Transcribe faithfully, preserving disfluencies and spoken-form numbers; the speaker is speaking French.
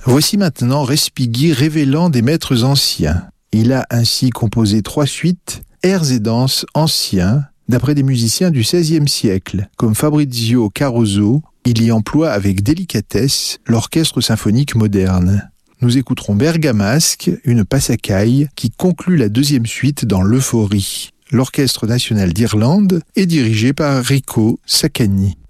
Voici maintenant Respighi révélant des maîtres anciens. Il a ainsi composé trois suites, airs et danses anciens, d'après des musiciens du seizième siècle, comme Fabrizio Caroso. Il y emploie avec délicatesse l'orchestre symphonique moderne. Nous écouterons Bergamasque, une passacaille qui conclut la deuxième suite dans l'Euphorie. L'Orchestre national d'Irlande est dirigé par Rico Saccani.